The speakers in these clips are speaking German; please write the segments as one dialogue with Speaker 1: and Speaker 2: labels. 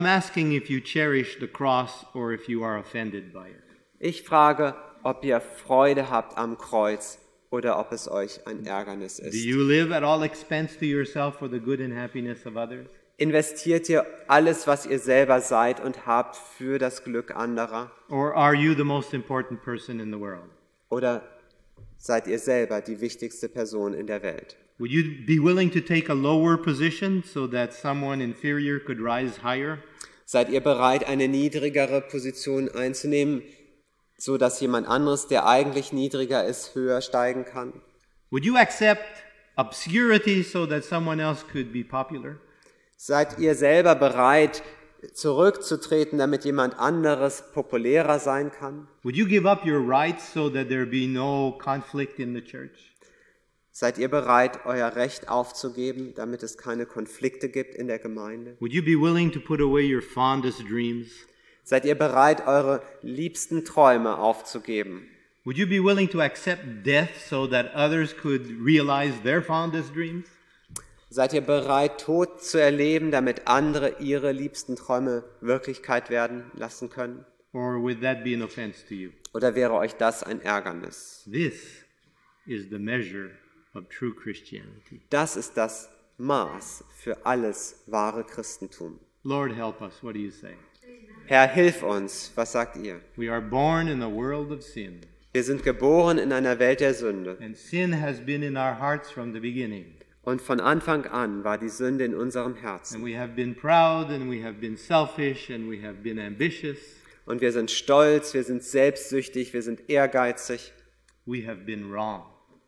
Speaker 1: I'm asking if you cherish the cross or if you are offended by it.
Speaker 2: Ich frage, ob ihr Freude habt am Kreuz oder ob es euch ein Ärgernis
Speaker 1: Do
Speaker 2: ist.
Speaker 1: you live at all expense to yourself for the good and happiness of others?
Speaker 2: Investiert ihr alles, was ihr selber seid und habt, für das Glück anderer?
Speaker 1: Or are you the most important person in the world?
Speaker 2: Oder seid ihr selber die wichtigste Person in der Welt?
Speaker 1: Would you be willing to take a lower position so that someone inferior could rise higher?
Speaker 2: Seid ihr bereit, eine niedrigere Position einzunehmen, so dass jemand anderes, der eigentlich niedriger ist, höher steigen kann?
Speaker 1: Would you accept obscurity so that someone else could be popular?
Speaker 2: Seid ihr selber bereit, zurückzutreten, damit jemand anderes populärer sein kann?
Speaker 1: Would you give up your rights so that there be no conflict in the church?
Speaker 2: Seid ihr bereit, euer Recht aufzugeben, damit es keine Konflikte gibt in der Gemeinde?
Speaker 1: Would you be willing to put away your fondest dreams?
Speaker 2: Seid ihr bereit, eure liebsten Träume aufzugeben?
Speaker 1: Would you be willing to accept death so that others could realize their fondest dreams?
Speaker 2: Seid ihr bereit, Tod zu erleben, damit andere ihre liebsten Träume Wirklichkeit werden lassen können?
Speaker 1: Or would that be an offense to you?
Speaker 2: Oder wäre euch das ein Ärgernis?
Speaker 1: This is the measure of true Christianity.
Speaker 2: Das ist das Maß für alles wahre Christentum.
Speaker 1: Lord, help us. What do you say?
Speaker 2: Herr, hilf uns. Was sagt ihr?
Speaker 1: We are born in a world of sin,
Speaker 2: Wir sind geboren in einer Welt der Sünde.
Speaker 1: and sin has been in our hearts from the beginning.
Speaker 2: Und von Anfang an war die Sünde in unserem Herzen.
Speaker 1: And we have been proud, and we have been selfish, and we have been ambitious.
Speaker 2: Und wir sind stolz, wir sind selbstsüchtig, wir sind ehrgeizig.
Speaker 1: We have been wrong.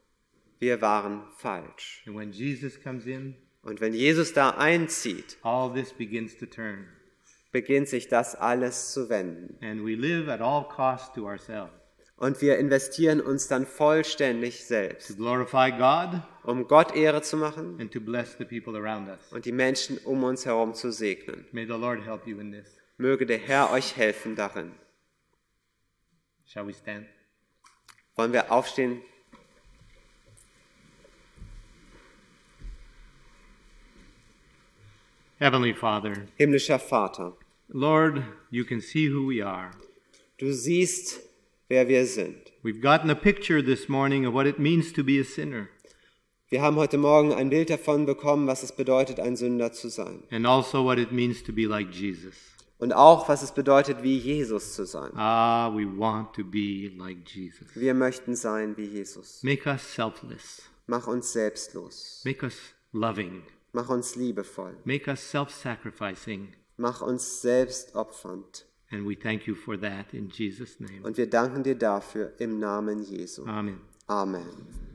Speaker 2: Wir waren falsch.
Speaker 1: And when Jesus comes in,
Speaker 2: Und wenn Jesus da einzieht,
Speaker 1: all this begins to turn,
Speaker 2: beginnt sich das alles zu wenden.
Speaker 1: and we live at all costs to ourselves,
Speaker 2: Und wir investieren uns dann vollständig
Speaker 1: to
Speaker 2: selbst,
Speaker 1: glorify God
Speaker 2: um Gott Ehre zu machen
Speaker 1: and to bless the people around us.
Speaker 2: und die Menschen um uns herum zu segnen.
Speaker 1: May the Lord help you in this.
Speaker 2: Möge der Herr euch helfen darin.
Speaker 1: Shall we stand?
Speaker 2: Wollen wir aufstehen?
Speaker 1: Heavenly Father,
Speaker 2: Himmlischer Vater,
Speaker 1: Lord, you can see who we are.
Speaker 2: du siehst, wer wir sind.
Speaker 1: We've gotten a picture this morning of what it means to be a sinner,
Speaker 2: Wir haben heute Morgen ein Bild davon bekommen, was es bedeutet, ein Sünder zu sein.
Speaker 1: and also what it means to be like Jesus.
Speaker 2: Und auch, was es bedeutet, wie Jesus zu sein.
Speaker 1: Ah, we want to be like Jesus.
Speaker 2: Wir möchten sein wie Jesus.
Speaker 1: Make us selfless.
Speaker 2: Mach uns selbstlos.
Speaker 1: Make us loving.
Speaker 2: Mach uns liebevoll.
Speaker 1: Make us self-sacrificing.
Speaker 2: Mach uns selbstopfernd.
Speaker 1: And we thank you for that in Jesus' name.
Speaker 2: Und wir danken dir dafür im Namen Jesu.
Speaker 1: Amen.
Speaker 2: Amen.